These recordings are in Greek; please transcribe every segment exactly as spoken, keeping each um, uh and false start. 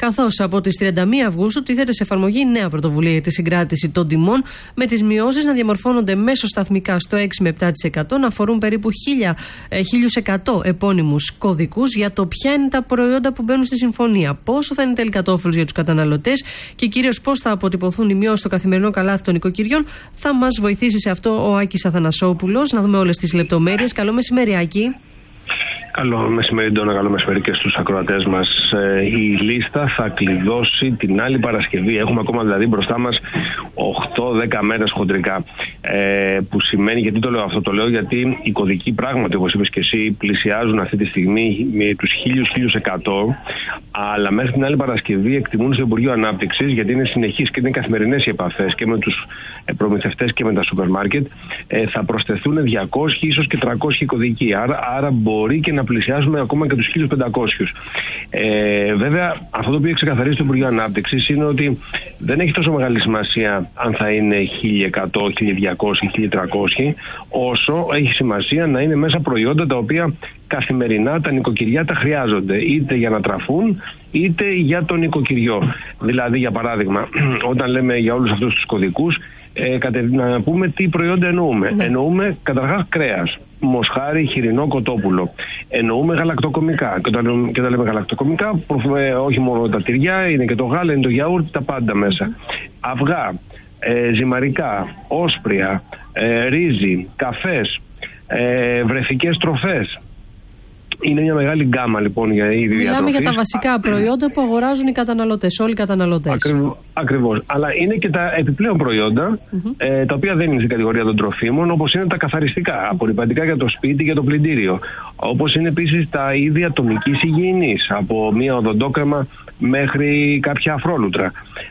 Καθώς από τις τριάντα μία Αυγούστου τίθεται σε εφαρμογή νέα πρωτοβουλία για τη συγκράτηση των τιμών, με τις μειώσεις να διαμορφώνονται μέσω σταθμικά στο έξι με επτά τοις εκατό, να αφορούν περίπου χίλια εκατό επώνυμους κωδικούς για το ποια είναι τα προϊόντα που μπαίνουν στη συμφωνία, πόσο θα είναι τελικά το όφελος για τους καταναλωτές και κυρίως πώς θα αποτυπωθούν οι μειώσεις στο καθημερινό καλάθι των οικοκυριών. Θα μας βοηθήσει σε αυτό ο Άκης Αθανασόπουλος. Να δούμε όλες τις λεπτομέρειες. Καλό μεσημέρι, Άκη. Καλό μεσημέρι, Ντόνα, καλό μεσημέρι και στους ακροατές μας. Ε, η λίστα θα κλειδώσει την άλλη Παρασκευή. Έχουμε ακόμα δηλαδή μπροστά μας οκτώ δέκα μέρες χοντρικά. Ε, που σημαίνει, γιατί το λέω αυτό, το λέω γιατί οι κωδικοί πράγματι, όπως είπες και εσύ, πλησιάζουν αυτή τη στιγμή με τους χίλια με χίλια εκατό, αλλά μέχρι την άλλη Παρασκευή εκτιμούν στο Υπουργείο Ανάπτυξης, γιατί είναι συνεχείς και είναι καθημερινές οι επαφές και με τους προμηθευτές και με τα σούπερ μάρκετ, ε, θα προσθεθούν διακόσιοι ίσως και τριακόσιοι κωδικοί. Άρα, άρα μπορεί και να πλησιάσουμε ακόμα και τους χίλια πεντακόσιους. Ε, βέβαια, αυτό το οποίο έχει ξεκαθαρίσει το Υπουργείο Ανάπτυξης είναι ότι δεν έχει τόσο μεγάλη σημασία αν θα είναι χίλια εκατό, χίλια διακόσιοι, χίλια τριακόσιοι, όσο έχει σημασία να είναι μέσα προϊόντα τα οποία καθημερινά τα νοικοκυριά τα χρειάζονται, είτε για να τραφούν είτε για το νοικοκυριό. Δηλαδή, για παράδειγμα, όταν λέμε για όλους αυτούς τους κωδικούς, ε, να πούμε τι προϊόντα εννοούμε. Ναι. Εννοούμε καταρχάς κρέας, μοσχάρι, χοιρινό, κοτόπουλο. Εννοούμε γαλακτοκομικά. Και όταν, και όταν λέμε γαλακτοκομικά, όχι μόνο τα τυριά, είναι και το γάλα, είναι το γιαούρτι, τα πάντα μέσα. Αυγά, ε, ζυμαρικά, όσπρια, ε, ρύζι, καφές, ε, βρεφικές τροφές. Είναι μια μεγάλη γκάμα λοιπόν για είδη διατροφής. Μιλάμε για τα βασικά προϊόντα που αγοράζουν οι καταναλωτές, όλοι οι καταναλωτές. Ακριβώς. Ακριβώς. Αλλά είναι και τα επιπλέον προϊόντα, mm-hmm. ε, τα οποία δεν είναι στην κατηγορία των τροφίμων, όπως είναι τα καθαριστικά, απορρυπαντικά για το σπίτι και το πλυντήριο. Όπως είναι επίσης τα είδη ατομικής υγιεινής, από μια οδοντόκρεμα μέχρι κάποια αφρόλουτρα.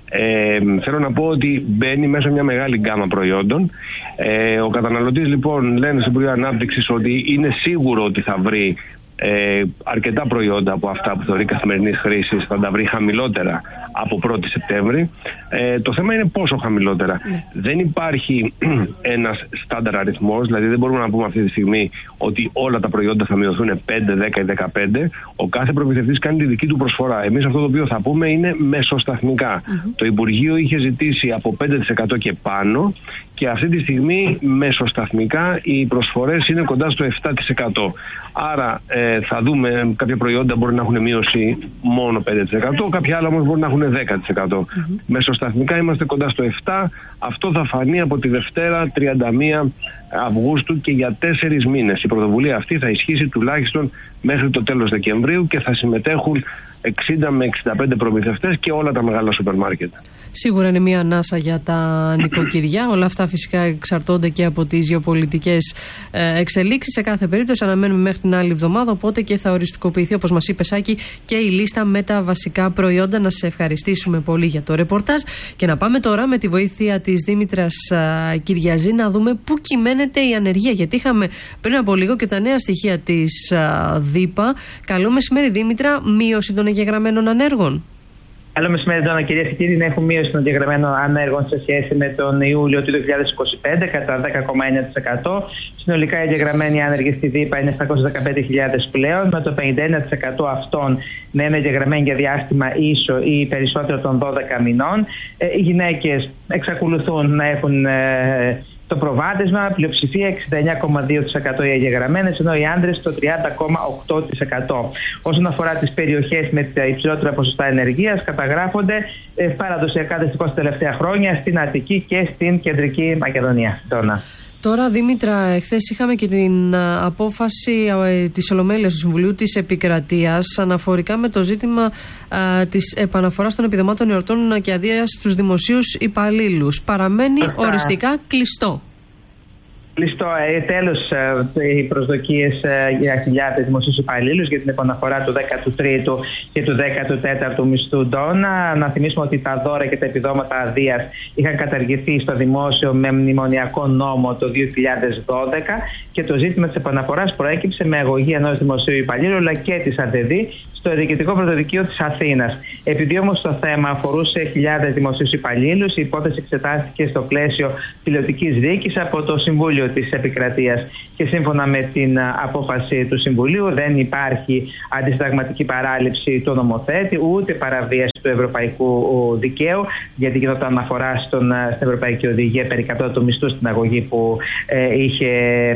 Ε, θέλω να πω ότι μπαίνει μέσα μια μεγάλη γκάμα προϊόντων. Ε, ο καταναλωτής λοιπόν, λένε στο Υπουργείο Ανάπτυξης, ότι είναι σίγουρο ότι θα βρει Ε, αρκετά προϊόντα από αυτά που θεωρεί καθημερινής χρήσης, θα τα βρει χαμηλότερα από πρώτη Σεπτέμβρη. Ε, το θέμα είναι πόσο χαμηλότερα. Mm. Δεν υπάρχει ένας στάνταρ αριθμός, δηλαδή δεν μπορούμε να πούμε αυτή τη στιγμή ότι όλα τα προϊόντα θα μειωθούν πέντε, δέκα ή δεκαπέντε. Ο κάθε προμηθευτής κάνει τη δική του προσφορά. Εμείς αυτό το οποίο θα πούμε είναι μεσοσταθμικά. Mm-hmm. Το Υπουργείο είχε ζητήσει από πέντε τοις εκατό και πάνω και αυτή τη στιγμή μεσοσταθμικά οι προσφορές είναι κοντά στο επτά τοις εκατό. Άρα ε, θα δούμε, κάποια προϊόντα μπορεί να έχουν μείωση μόνο πέντε τοις εκατό, κάποια άλλα όμως μπορεί να έχουν δέκα τοις εκατό. Mm-hmm. Μεσοσταθμικά είμαστε κοντά στο επτά τοις εκατό. Αυτό θα φανεί από τη Δευτέρα τριάντα μία Αυγούστου και για τέσσερις μήνες. Η πρωτοβουλία αυτή θα ισχύσει τουλάχιστον μέχρι το τέλος Δεκεμβρίου και θα συμμετέχουν εξήντα με εξήντα πέντε προμηθευτές και όλα τα μεγάλα σούπερ μάρκετ. Σίγουρα είναι μια ανάσα για τα νοικοκυριά. Όλα αυτά φυσικά εξαρτώνται και από τις γεωπολιτικές εξελίξεις. Σε κάθε περίπτωση αναμένουμε μέχρι την άλλη εβδομάδα, οπότε και θα οριστικοποιηθεί, όπως μας είπε Σάκη, και η λίστα με τα βασικά προϊόντα. Να σε ευχαριστήσουμε πολύ για το ρεπορτάζ και να πάμε τώρα με τη βοήθεια της Δήμητρας Κυριαζή να δούμε πού κυμαίνεται η ανεργία, γιατί είχαμε πριν από λίγο και τα νέα στοιχεία της ΔΥΠΑ. Καλό μεσημέρι, Δήμητρα. Μείωση των εγγεγραμμένων ανέργων. Καλό μεσημέρι, Ντόνα, κυρίες και κύριοι. Έχουμε μείωση των εγγεγραμμένων ανέργων σε σχέση με τον Ιούλιο του δύο χιλιάδες είκοσι πέντε κατά δέκα κόμμα εννέα τοις εκατό. Συνολικά οι εγγεγραμμένοι άνεργοι στη ΔΥΠΑ είναι επτακόσιες δεκαπέντε χιλιάδες πλέον, με το πενήντα ένα τοις εκατό αυτών να είναι εγγεγραμμένοι για διάστημα ίσο ή περισσότερο των δώδεκα μηνών. Ε, οι γυναίκες εξακολουθούν να έχουν ε, το προβάδισμα, πλειοψηφία εξήντα εννέα κόμμα δύο τοις εκατό οι εγγεγραμμένες, ενώ οι άντρες το τριάντα κόμμα οκτώ τοις εκατό. Όσον αφορά τις περιοχές με τα υψηλότερα ποσοστά ενεργείας, καταγράφονται ε, παραδοσιακά δυστυχώς τα τελευταία χρόνια στην Αττική και στην Κεντρική Μακεδονία. Τώρα. Τώρα, Δήμητρα, χθες είχαμε και την απόφαση ε, της Ολομέλειας του Συμβουλίου της Επικρατείας αναφορικά με το ζήτημα ε, της επαναφοράς των επιδομάτων εορτών και αδείας στους δημοσίους υπαλλήλους. Παραμένει Αυτά. οριστικά κλειστό. Κλειστό. Ε, τέλος, ε, οι προσδοκίες ε, για χιλιάδες δημοσίους υπαλλήλους για την επαναφορά του δέκατου τρίτου και του δέκατου τέταρτου μισθού Ντόνα. Να θυμίσουμε ότι τα δώρα και τα επιδόματα αδείας είχαν καταργηθεί στο δημόσιο με μνημονιακό νόμο το δύο χιλιάδες δώδεκα και το ζήτημα της επαναφοράς προέκυψε με αγωγή ενός δημοσίου υπαλλήλου αλλά και της ΑΔΕΔΗ στο Διοικητικό Πρωτοδικείο της Αθήνας. Επειδή όμως το θέμα αφορούσε χιλιάδες δημοσίους υπαλλήλους, η υπόθεση εξετάστηκε στο πλαίσιο πιλωτικής δίκης από το Συμβούλιο της Επικρατείας και σύμφωνα με την απόφαση του Συμβουλίου δεν υπάρχει αντισυνταγματική παράληψη του νομοθέτη ούτε παραβίαση του ευρωπαϊκού δικαίου, γιατί γινόταν αναφορά στον, στην Ευρωπαϊκή Οδηγία περί κατώτατου μισθού στην αγωγή που ε, είχε,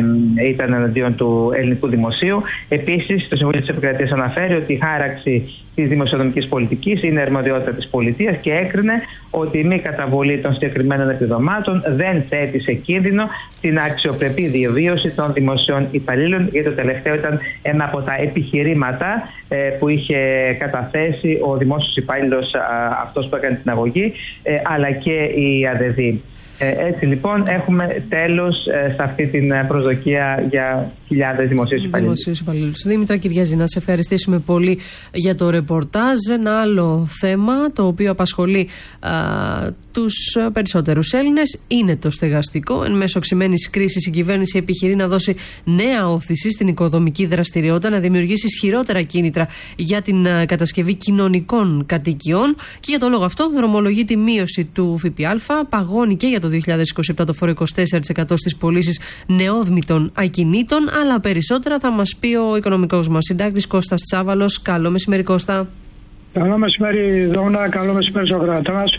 ήταν εναντίον του ελληνικού δημοσίου. Επίσης, το Συμβούλιο της Επικρατείας αναφέρει ότι η χάραξη της δημοσιονομικής πολιτικής είναι αρμοδιότητα της πολιτείας και έκρινε ότι η μη καταβολή των συγκεκριμένων επιδομάτων δεν θέτει σε κίνδυνο την αξιοπρεπή διαβίωση των δημοσίων υπαλλήλων, γιατί το τελευταίο ήταν ένα από τα επιχειρήματα ε, που είχε καταθέσει ο δημόσιος υπάλληλος, αυτός που έκανε την αγωγή, ε, αλλά και η ΑΔΔ. Ε, έτσι λοιπόν έχουμε τέλος ε, σε αυτή την προσδοκία για χιλιάδες δημοσίους υπαλλήλους. Δήμητρα Κυριαζή, να σε ευχαριστήσουμε πολύ για το ρεπορτάζ. Ένα άλλο θέμα το οποίο απασχολεί α, τους περισσότερους Έλληνες είναι το στεγαστικό. Εν μέσω οξυμένης κρίσης η κυβέρνηση επιχειρεί να δώσει νέα όθηση στην οικοδομική δραστηριότητα, να δημιουργήσει ισχυρότερα κίνητρα για την α, κατασκευή κοινωνικών κατοικιών και για τον λόγο αυτό δρομολογεί τη μείωση του ΦΠΑ, παγώνει και για το δύο χιλιάδες είκοσι επτά το φόρο είκοσι τέσσερα τοις εκατό στις πωλήσεις νεόδμητων ακινήτων, αλλά περισσότερα θα μας πει ο οικονομικός μας συντάκτης Κώστας Τσάβαλος. Καλό μεσημέρι, Κώστα. Καλό μεσημέρι, Δόμνα. Καλό μεσημέρι στον ακροατή μας.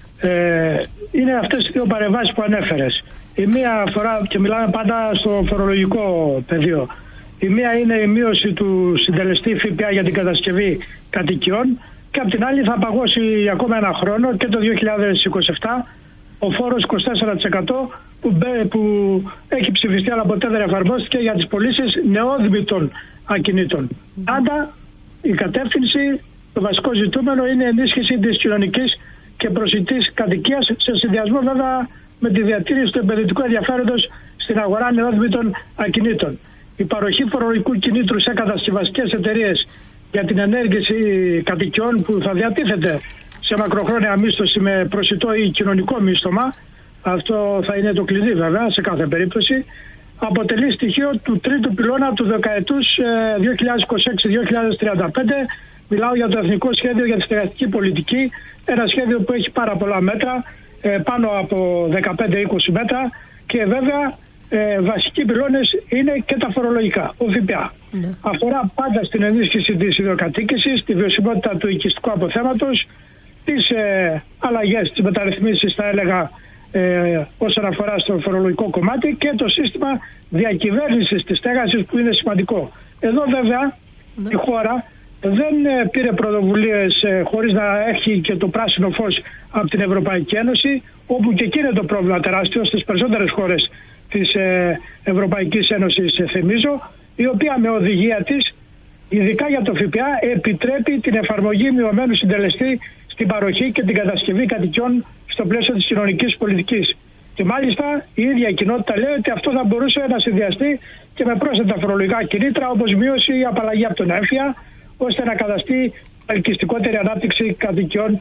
Ε, είναι αυτές οι δύο παρεμβάσεις που ανέφερες. Η μία αφορά, και μιλάμε πάντα στο φορολογικό πεδίο, η μία είναι η μείωση του συντελεστή ΦΠΑ για την κατασκευή κατοικιών και απ' την άλλη θα παγώσει ακόμα ένα χρόνο και το δύο χιλιάδες είκοσι επτά ο φόρος είκοσι τέσσερα τοις εκατό που, που έχει ψηφιστεί αλλά ποτέ δεν εφαρμόστηκε για τις πωλήσεις νεόδμητων ακινήτων. Πάντα η κατεύθυνση, το βασικό ζητούμενο είναι η ενίσχυση της κοινωνικής και προσιτής κατοικίας σε συνδυασμό βέβαια με τη διατήρηση του επενδυτικού ενδιαφέροντος στην αγορά νεόδμητων ακινήτων. Η παροχή φορολογικού κινήτρου σε κατασκευαστικές εταιρείες για την ενέργεια κατοικιών που θα διατίθεται σε μακροχρόνια μίσθωση με προσιτό ή κοινωνικό μίσθωμα, αυτό θα είναι το κλειδί βέβαια σε κάθε περίπτωση, αποτελεί στοιχείο του τρίτου πυλώνα του δεκαετούς δύο χιλιάδες είκοσι έξι με δύο χιλιάδες τριάντα πέντε. Μιλάω για το Εθνικό Σχέδιο για τη Στεγαστική Πολιτική, ένα σχέδιο που έχει πάρα πολλά μέτρα, πάνω από δεκαπέντε με είκοσι μέτρα, και βέβαια ε, βασικοί πυλώνες είναι και τα φορολογικά, ο ΦΠΑ. Ναι. Αφορά πάντα στην ενίσχυση της ιδιοκατοίκησης, τη βιωσιμότητα του οικιστικού αποθέματος, τις ε, αλλαγές, τις μεταρρυθμίσεις θα έλεγα ε, όσον αφορά στο φορολογικό κομμάτι και το σύστημα διακυβέρνησης της στέγασης που είναι σημαντικό. Εδώ βέβαια ναι. η χώρα δεν ε, πήρε πρωτοβουλίες ε, χωρίς να έχει και το πράσινο φως από την Ευρωπαϊκή Ένωση, όπου και εκεί είναι το πρόβλημα τεράστιο στις περισσότερες χώρες της ε, Ευρωπαϊκής Ένωσης, ε, θυμίζω, η οποία με οδηγία της, ειδικά για το ΦΠΑ, επιτρέπει την εφαρμογή μειωμένου συντελεστή στην παροχή και την κατασκευή κατοικιών στο πλαίσιο της κοινωνικής πολιτικής. Και μάλιστα η ίδια η κοινότητα λέει ότι αυτό θα μπορούσε να συνδυαστεί και με πρόσθετα φορολογικά κινήτρα, όπως μείωση ή απαλλαγή από τον έμφυα, ώστε να καταστεί ελκυστικότερη ανάπτυξη κατοικιών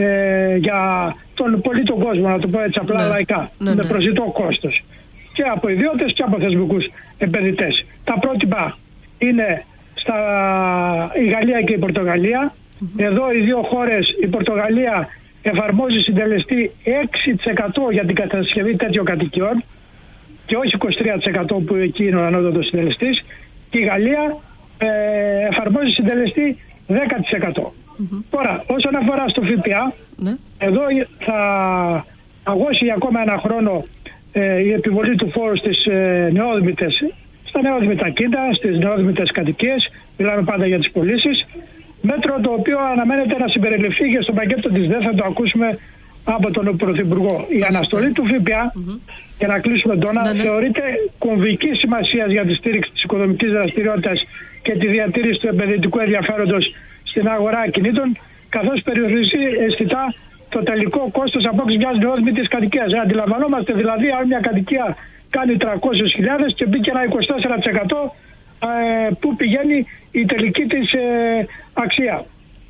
ε, για τον πολύ τον κόσμο, να το πω έτσι απλά ναι. λαϊκά, ναι, με ναι. προσιτό κόστος. Και από ιδιώτες και από θεσμικούς επενδυτές. Τα πρότυπα είναι στα η Γαλλία και η Πορτογαλία. Mm-hmm. Εδώ οι δύο χώρες, η Πορτογαλία εφαρμόζει συντελεστή έξι τοις εκατό για την κατασκευή τέτοιων κατοικιών και όχι είκοσι τρία τοις εκατό που εκεί είναι ο ανώτατος συντελεστής, και η Γαλλία ε, εφαρμόζει συντελεστή δέκα τοις εκατό. Mm-hmm. Τώρα, όσον αφορά στο ΦΠΑ, mm-hmm. εδώ θα αγώσει για ακόμα ένα χρόνο ε, η επιβολή του φόρου στις ε, νεόδμητες, στα νεόδμητα κίνητα, στις νεόδμητες κατοικίες, μιλάμε πάντα για τις πωλήσεις, μέτρο το οποίο αναμένεται να συμπεριληφθεί και στο πακέτο της ΔΕ, θα το ακούσουμε από τον Πρωθυπουργό. Η αναστολή του ΦΠΑ, mm-hmm. και να κλείσουμε τώρα, mm-hmm. θεωρείται κομβική σημασία για τη στήριξη της οικονομικής δραστηριότητας και τη διατήρηση του επενδυτικού ενδιαφέροντος στην αγορά ακινήτων, καθώς περιορίζει αισθητά το τελικό κόστος απόκτησης μιας νεόδμητης κατοικίας. Ε, αντιλαμβανόμαστε δηλαδή αν μια κατοικία κάνει τριακόσιες χιλιάδες και μπήκε ένα είκοσι τέσσερα τοις εκατό ε, που πηγαίνει η τελική της ε, αξία.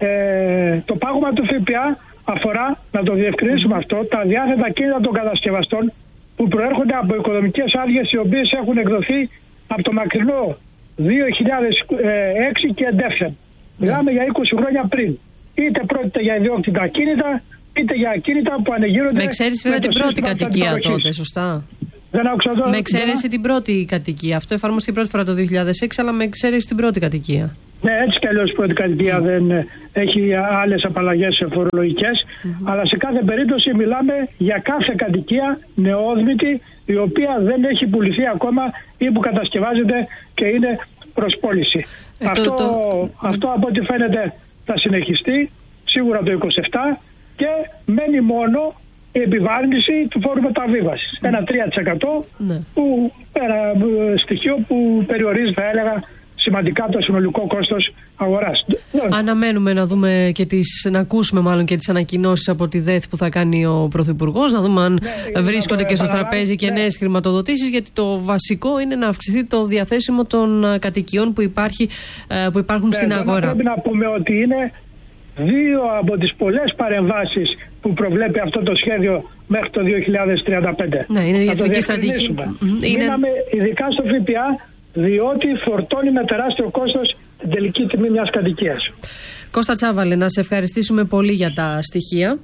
Ε, το πάγωμα του ΦΠΑ αφορά, να το διευκρινίσουμε αυτό, τα διάθετα κίνητα των κατασκευαστών που προέρχονται από οικοδομικές άδειες οι οποίες έχουν εκδοθεί από το μακρινό δύο χιλιάδες έξι και εντεύθεν. Μιλάμε για είκοσι χρόνια πριν. Είτε πρόκειται για ιδιόκτητα ακίνητα, είτε για ακίνητα που ανεγείρονται. Με εξαίρεση βέβαια την πρώτη κατοικία τότε, σωστά. Δεν άκουσα με εξαίρεση την πρώτη κατοικία. Αυτό εφαρμόστηκε πρώτη φορά το δύο χιλιάδες έξι, αλλά με εξαίρεση την πρώτη κατοικία. Ναι, έτσι κι αλλιώς η πρώτη κατοικία mm. δεν έχει άλλες απαλλαγές φορολογικές, mm-hmm. αλλά σε κάθε περίπτωση μιλάμε για κάθε κατοικία νεόδμητη η οποία δεν έχει πουληθεί ακόμα ή που κατασκευάζεται και είναι προς πώληση. Ε, αυτό, το, το... αυτό από ό,τι φαίνεται θα συνεχιστεί σίγουρα το είκοσι επτά και μένει μόνο η επιβάρυνση του φόρου μεταβίβασης. Mm. Ένα τρία τοις εκατό ναι. που, ένα στοιχείο που περιορίζει, θα έλεγα, σημαντικά το συνολικό κόστος αγοράς. Αναμένουμε να δούμε και τις, να ακούσουμε μάλλον και τις ανακοινώσεις από τη ΔΕΘ που θα κάνει ο Πρωθυπουργός, να δούμε αν ναι, βρίσκονται και στο τραπέζι και ναι. νέες χρηματοδοτήσεις, γιατί το βασικό είναι να αυξηθεί το διαθέσιμο των κατοικιών που, υπάρχει, που υπάρχουν ναι, στην αγορά. Πρέπει να πούμε ότι είναι δύο από τις πολλές παρεμβάσεις που προβλέπει αυτό το σχέδιο μέχρι το δύο χιλιάδες τριάντα πέντε. Ναι, είναι η εθνική στρατηγική. Μείναμε ειδικά στο ΦΠΑ, διότι φορτώνει με τεράστιο κόστος την τελική τιμή μιας κατοικίας. Κώστα Τσάβαλε, να σε ευχαριστήσουμε πολύ για τα στοιχεία.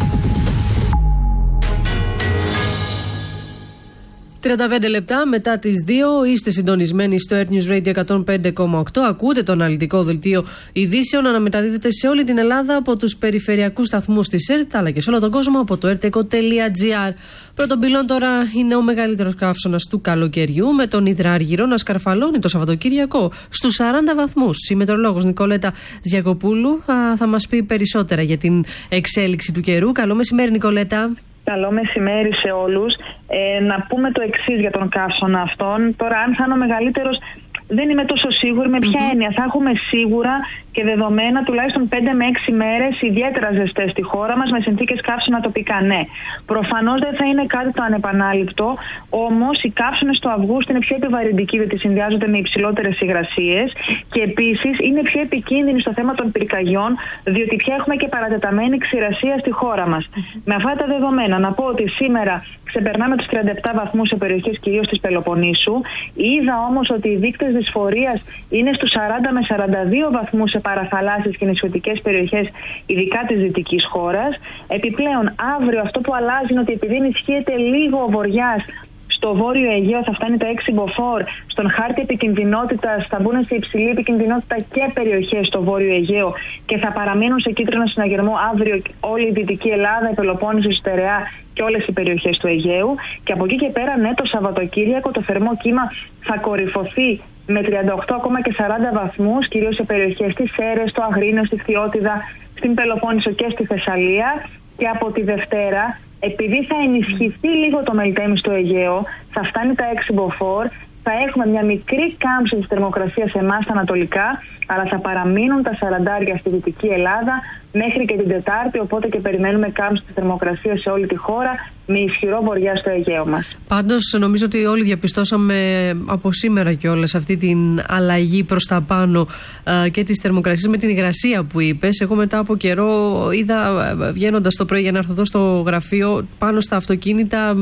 τριάντα πέντε λεπτά μετά τις δύο είστε συντονισμένοι στο Earth News Radio εκατόν πέντε κόμμα οκτώ. Ακούτε το αναλυτικό δελτίο ειδήσεων να μεταδίδεται σε όλη την Ελλάδα από τους περιφερειακούς σταθμούς της ΕΡΤ αλλά και σε όλο τον κόσμο από το ερτεκο τελεία τζι άρ. Πρώτον πυλών τώρα είναι ο μεγαλύτερος καύσωνας του καλοκαιριού, με τον Υδράργυρο να σκαρφαλώνει το Σαββατοκύριακο στους σαράντα βαθμούς. Η μετεωρολόγος Νικολέτα Ζιακοπούλου θα, θα μας πει περισσότερα για την εξέλιξη του καιρού. Καλό μεσημέρι, Νικολέτα. Καλό μεσημέρι σε όλους. Ε, να πούμε το εξής για τον καύσωνα αυτόν. Τώρα, αν θα είναι ο μεγαλύτερος, δεν είμαι τόσο σίγουρη με ποια mm-hmm. έννοια. Θα έχουμε σίγουρα και δεδομένα τουλάχιστον πέντε με έξι μέρες ιδιαίτερα ζεστές στη χώρα μας με συνθήκες καύσωνα τοπικά. Ναι. Προφανώς δεν θα είναι κάτι το ανεπανάληπτο, όμως οι καύσωνες του Αυγούστου είναι πιο επιβαρυντικοί διότι συνδυάζονται με υψηλότερες υγρασίες και επίσης είναι πιο επικίνδυνοι στο θέμα των πυρκαγιών, διότι πια έχουμε και παρατεταμένη ξηρασία στη χώρα μας. Mm-hmm. Με αυτά τα δεδομένα, να πω ότι σήμερα ξεπερνάμε τους τριάντα επτά βαθμούς σε περιοχές κυρίως της Πελοποννήσου. Είδα όμως ότι οι δείκτες δυσφορίας είναι στους σαράντα με σαράντα δύο βαθμούς σε παραθαλάσσιες και νησιωτικές περιοχές, ειδικά της δυτικής χώρας. Επιπλέον, αύριο αυτό που αλλάζει είναι ότι επειδή ενισχύεται λίγο ο βοριάς, στο Βόρειο Αιγαίο θα φτάνει το έξι μποφόρ. Στον χάρτη επικινδυνότητας θα μπουν σε υψηλή επικινδυνότητα και περιοχές στο Βόρειο Αιγαίο και θα παραμείνουν σε κίτρινο συναγερμό αύριο όλη η Δυτική Ελλάδα, η Πελοπόννησο, η Στερεά και όλες οι περιοχές του Αιγαίου. Και από εκεί και πέρα, ναι, το Σαββατοκύριακο το θερμό κύμα θα κορυφωθεί με τριάντα οκτώ ακόμα και σαράντα βαθμούς, κυρίως σε περιοχές της Σέρρες, στο Αγρίνιο, στη Φθιώτιδα, στην Πελοπόννησο και στη Θεσσαλία. Και από τη Δευτέρα, επειδή θα ενισχυθεί λίγο το μελτέμι στο Αιγαίο, θα φτάνει τα έξι μποφόρ, θα έχουμε μια μικρή κάμψη της θερμοκρασίας σε εμάς τα ανατολικά, αλλά θα παραμείνουν τα σαραντάρια στη Δυτική Ελλάδα μέχρι και την Τετάρτη, οπότε και περιμένουμε κάμψη της θερμοκρασίας σε όλη τη χώρα με ισχυρό βορειά στο Αιγαίο μας. Πάντως νομίζω ότι όλοι διαπιστώσαμε από σήμερα κιόλας αυτή την αλλαγή προς τα πάνω α, και της θερμοκρασίας με την υγρασία που είπες. Εγώ μετά από καιρό είδα βγαίνοντας το πρωί για να έρθω εδώ στο γραφείο πάνω στα αυτοκίνητα α,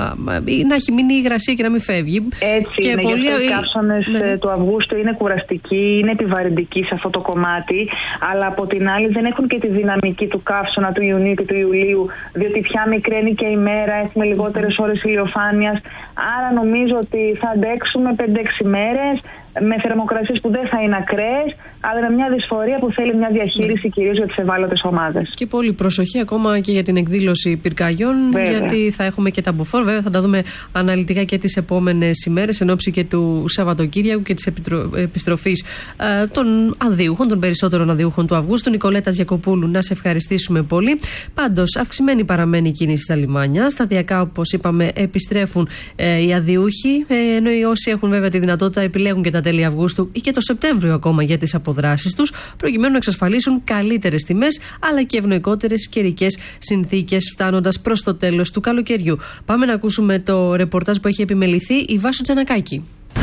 να έχει μείνει η υγρασία και να μην φεύγει. Έτσι και είναι, πολλοί... οι καύσωνες ναι. του Αυγούστου είναι κουραστικοί, είναι επιβαρυντικοί σε αυτό το κομμάτι, αλλά από την άλλη δεν έχουν και τη δυναμική του καύσωνα του Ιουνίου και του Ιουλίου, διότι πια μικραίνει και η μέρα, έχουμε λιγότερες ώρες ηλιοφάνειας, άρα νομίζω ότι θα αντέξουμε πέντε έξι μέρες με θερμοκρασίες που δεν θα είναι ακραίες, αλλά με μια δυσφορία που θέλει μια διαχείριση κυρίως για τις ευάλωτες ομάδες. Και πολύ προσοχή ακόμα και για την εκδήλωση πυρκαγιών, βέβαια. Γιατί θα έχουμε και τα μποφόρ. Βέβαια θα τα δούμε αναλυτικά και τις επόμενες ημέρες, εν ώψη και του Σαββατοκύριακου και της επιστροφής ε, των αδειούχων, των περισσότερων αδειούχων του Αυγούστου. Νικολέτα Ζιακοπούλου, να σε ευχαριστήσουμε πολύ. Πάντως, αυξημένη παραμένει η κίνηση στα λιμάνια. Σταδιακά, όπως είπαμε, επιστρέφουν ε, οι αδειούχοι, ε, ενώ οι όσοι έχουν βέβαια τη δυνατότητα επιλέγουν και τα τέλη Αυγούστου ή και το Σεπτέμβριο ακόμα για τις αποδράσεις τους, προκειμένου να εξασφαλίσουν καλύτερες τιμές αλλά και ευνοϊκότερες καιρικές συνθήκες, φτάνοντας προς το τέλος του καλοκαιριού. Πάμε να ακούσουμε το ρεπορτάζ που έχει επιμεληθεί η Βάσου Τζανακάκη.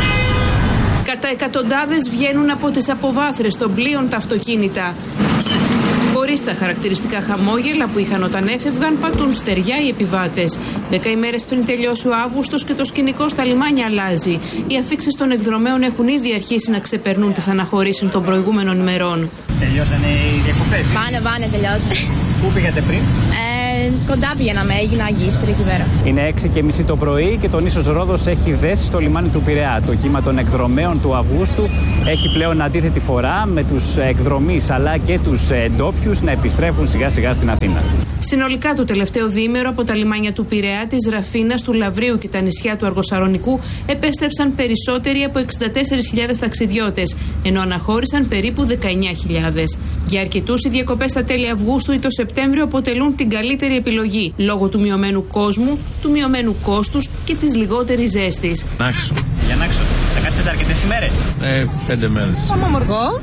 Κατά εκατοντάδες βγαίνουν από τις αποβάθρες των πλοίων τα αυτοκίνητα. Χωρίς τα χαρακτηριστικά χαμόγελα που είχαν όταν έφευγαν, πατούν στεριά οι επιβάτες. Δέκα ημέρες πριν τελειώσει ο Αύγουστος και το σκηνικό στα λιμάνια αλλάζει. Οι αφίξεις των εκδρομέων έχουν ήδη αρχίσει να ξεπερνούν τις αναχωρήσεις των προηγούμενων ημερών. Τελειώσανε οι διακοπές. Πάνε, πάνε, τελειώσανε. Πού πήγατε πριν? Ε, κοντά πηγαίναμε, έγινα αγκίστρια εκεί πέρα. Είναι έξι και μισή το πρωί και το νήσος Ρόδος έχει δέσει στο λιμάνι του Πειραιά. Το κύμα των εκδρομέων του Αυγούστου έχει πλέον αντίθετη φορά, με τους εκδρομείς αλλά και τους ντόπιους να επιστρέφουν σιγά σιγά στην Αθήνα. Συνολικά το τελευταίο διήμερο από τα λιμάνια του Πειραιά, της Ραφίνας, του Λαβρίου και τα νησιά του Αργοσαρονικού επέστρεψαν περισσότεροι από εξήντα τέσσερις χιλιάδες ταξιδιώτες, ενώ αναχώρησαν περίπου δεκαεννιά χιλιάδες. Για αρκετούς οι διακοπές στα τέλη Αυγούστου ή το Σεπτέμβριο αποτελούν την καλύτερη επιλογή, λόγω του μειωμένου κόσμου, του μειωμένου κόστους και της λιγότερης ζέστης. Νάξο. Για Νάξο. Θα κάτσετε αρκετές ημέρες? Ε, πέντε μέρες. Πάμε Αμοργό.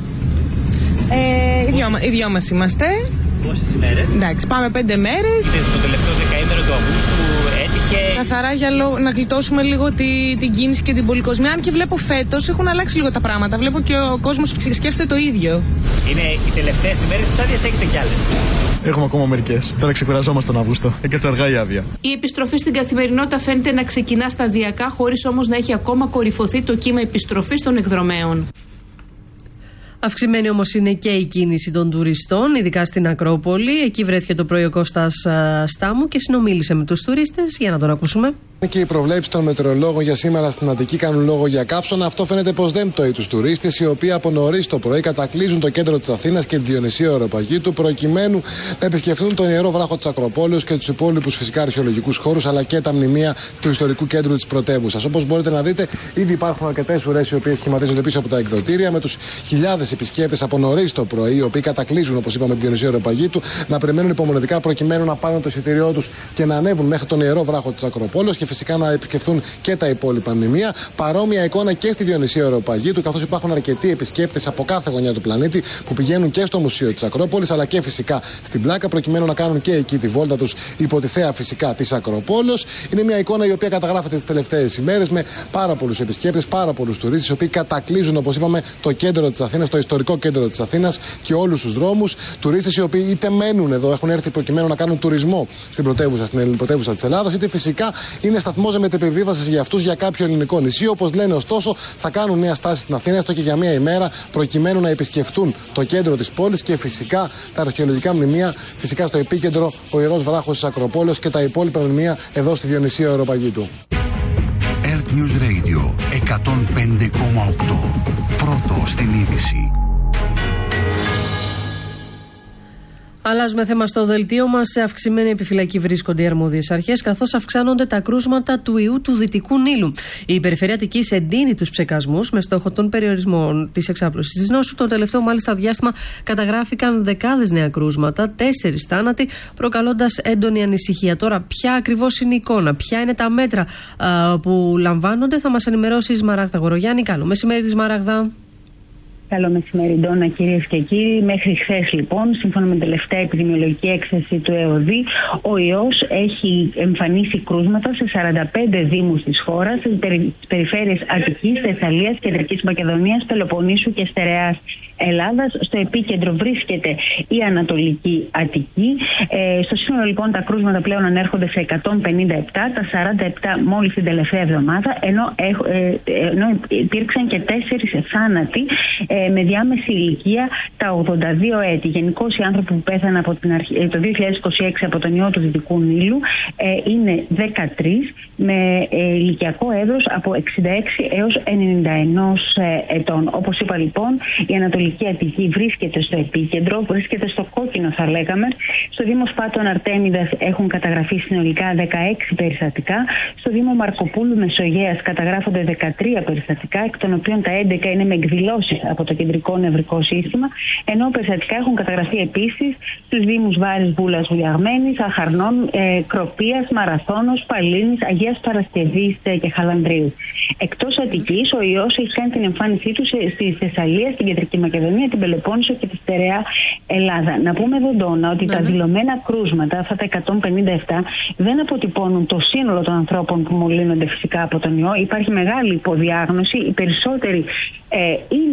Ε, οι, δυο, οι δυο μας είμαστε. Πόσες ημέρες? Εντάξει, πάμε πέντε μέρες. Το τελευταίο δεκαήμερο του Αυγούστου έτυχε. Καθαρά για λο... να γλιτώσουμε λίγο τη, την κίνηση και την πολυκοσμία. Αν και βλέπω φέτος έχουν αλλάξει λίγο τα πράγματα. Βλέπω και ο κόσμος σκέφτεται το ίδιο. Είναι οι τελευταίες ημέρες της άδειας, έχετε κι άλλες? Έχουμε ακόμα μερικές. Τώρα ξεκουραζόμαστε τον Αύγουστο. Έκατσε αργά η άδεια. Η επιστροφή στην καθημερινότητα φαίνεται να ξεκινά σταδιακά, χωρίς όμως να έχει ακόμα κορυφωθεί το κύμα επιστροφής των εκδρομέων. Αυξημένη όμως είναι και η κίνηση των τουριστών, ειδικά στην Ακρόπολη. Εκεί βρέθηκε το πρωί ο Κώστας Στάμου και συνομίλησε με τους τουρίστες. Για να τον ακούσουμε. Και οι προβλέψεις των μετεωρολόγων για σήμερα στην Αττική κάνουν λόγο για κάψωνα. Αυτό φαίνεται πως δεν πτωεί τους τουρίστες, οι οποίοι από νωρίς το πρωί κατακλείζουν το κέντρο της Αθήνας και τη Διονυσίου Αεροπαγήτου, προκειμένου να επισκεφθούν τον ιερό βράχο της Ακροπόλεως και τους υπόλοιπους φυσικά αρχαιολογικούς χώρους, αλλά και τα μνημεία του ιστορικού κέντρου της πρωτεύουσας. Όπως μπορείτε να δείτε, ήδη υπάρχουν αρκετές ουρές οι οποίες σχηματίζονται πίσω από τα εκδοτήρια, με τους χιλιάδες επισκέπτες από νωρίς το πρωί, οι οποίοι κατακλείζουν, όπως είπαμε, τη Διονυσίου Αεροπαγήτου, να περιμένουν υπομονετικά προκειμένου να πάρουν το εισιτήριό τους και να ανέβουν μέχρι τον ιερό βράχο της Ακροπόλεως και φυσικά να επισκεφθούν και τα υπόλοιπα μνημεία. Παρόμοια εικόνα και στη Διονυσίου Αεροπαγήτου, καθώς υπάρχουν αρκετοί επισκέπτες από κάθε γωνιά του πλανήτη που πηγαίνουν και στο Μουσείο της Ακρόπολης αλλά και φυσικά στην Πλάκα, προκειμένου να κάνουν και εκεί τη βόλτα τους υπό τη θέα φυσικά της Ακροπόλεως. Είναι μια εικόνα η οποία καταγράφεται τις τελευταίες ημέρες με πάρα πολλούς επισκέπτες, πάρα πολλούς τουρίστες, οι οποίοι κατακλείζουν, όπως είπαμε, το κέντρο της Αθήνας, το ιστορικό κέντρο της Αθήνας και όλους τους δρόμους. Τουρίστες οι οποίοι είτε μένουν εδώ, έχουν έρθει προκειμένου να κάνουν τουρισμό στην πρωτεύουσα, στην ελληνική πρωτεύουσα της Ελλάδας, είτε φυσικά είναι σταθμός μετεπιβίβασης για αυτούς για κάποιο ελληνικό νησί. Όπως λένε, ωστόσο, θα κάνουν μια στάση στην Αθήνα, έστω και για μια ημέρα, προκειμένου να επισκεφτούν το κέντρο της πόλης και φυσικά τα αρχαιολογικά μνημεία, φυσικά στο επίκεντρο ο ιερός βράχος της Ακροπόλεως και τα υπόλοιπα μνημεία εδώ στη Διονυσίου Αεροπαγήτου. Earth News Radio εκατόν πέντε κόμμα οκτώ. Πρώτο στην είδηση. Αλλάζουμε θέμα στο δελτίο μας. Σε αυξημένη επιφυλακή βρίσκονται οι αρμόδιες αρχές, καθώς αυξάνονται τα κρούσματα του ιού του Δυτικού Νείλου. Η Περιφέρεια Αττικής εντείνει τους ψεκασμούς με στόχο τον περιορισμό της εξάπλωσης της νόσου. Το τελευταίο μάλιστα διάστημα καταγράφηκαν δεκάδες νέα κρούσματα, τέσσερις θάνατοι, προκαλώντας έντονη ανησυχία. Τώρα, ποια ακριβώς είναι η εικόνα, ποια είναι τα μέτρα α, που λαμβάνονται, θα μας ενημερώσει η Σμαράγδα Γορογιάννη. Καλό μεσημέρι, τη Σμαράγδα. Καλό μεσημέρι, Ντόνα, κυρίες και κύριοι. Μέχρι χθες, λοιπόν, σύμφωνα με την τελευταία επιδημιολογική έκθεση του ΕΟΔΗ, ο ιός έχει εμφανίσει κρούσματα σε σαράντα πέντε δήμους της χώρας, στις περιφέρειες Αττικής, Θεσσαλίας, Κεντρικής Μακεδονίας, Πελοποννήσου και Στερεάς Ελλάδας. Στο επίκεντρο βρίσκεται η Ανατολική Αττική. Ε, στο σύνολο, λοιπόν, τα κρούσματα πλέον ανέρχονται σε εκατόν πενήντα επτά, τα σαράντα επτά μόλις την τελευταία εβδομάδα, ενώ, ε, ενώ υπήρξαν και τέσσερις θάνατοι ε, με διάμεση ηλικία τα ογδόντα δύο έτη. Γενικώς οι άνθρωποι που πέθαναν από την αρχ... το δύο χιλιάδες είκοσι έξι από τον ιό του Δυτικού Νείλου ε, είναι δεκατρείς, με ε, ηλικιακό εύρος από εξήντα έξι έως ενενήντα ένα ε, ετών. Όπως είπα, λοιπόν, η Ανατολική Αττική βρίσκεται στο επίκεντρο, βρίσκεται στο κόκκινο, θα λέγαμε. Στο Δήμο Σπάτων Αρτέμιδας έχουν καταγραφεί συνολικά δεκαέξι περιστατικά. Στο Δήμο Μαρκοπούλου Μεσογείας καταγράφονται δεκατρία περιστατικά, εκ των οποίων τα έντεκα είναι με εκδηλώσεις από το κεντρικό νευρικό σύστημα, ενώ περιστατικά έχουν καταγραφεί επίσης στους Δήμους Βάρης, Βούλας, Βουλιαγμένης, Αχαρνών, ε, Κροπίας, Μαραθώνος, Παλίνης, Αγίας Παρασκευής ε, και Χαλανδρίου. Εκτός Αττικής, ο ιός έχει κάνει την εμφάνισή του στη Θεσσαλία, στην Κεντρική Μακεδονία, την Πελοπόννησο και τη Στερεά Ελλάδα. Να πούμε εδώ, Ντόνα, ότι ναι, τα δηλωμένα κρούσματα, αυτά τα εκατόν πενήντα επτά, δεν αποτυπώνουν το σύνολο των ανθρώπων που μολύνονται φυσικά από τον ιό. Υπάρχει μεγάλη υποδιάγνωση. Οι περισσότεροι ε, είναι ασυμπτωματικοί.